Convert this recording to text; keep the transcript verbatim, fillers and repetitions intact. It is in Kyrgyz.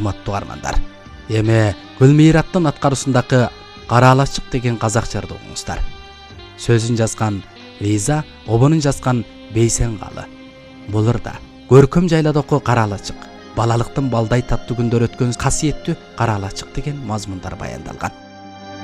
урматтуу армандар. Эми Гүлмираттын аткаруусундагы Кара Алачык деген казак жырды угуңуздар. Сөзүн жазган Лиза, обонун жазган Бейсен Калы. Бул ырда көркөм жайладагы Кара Алачык, балалыктын балдай таттуу күндөр өткөн касиеттүү Кара Алачык деген мазмундар баяндалган.